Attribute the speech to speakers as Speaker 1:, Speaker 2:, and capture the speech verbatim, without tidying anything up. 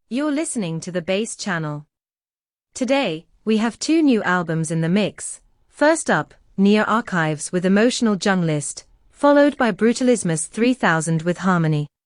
Speaker 1: You're listening to the Bass Channel. Today, we have two new albums in the mix. First up, Near Archives with Emotional Junglist, followed by Brutalismus three thousand with Harmony.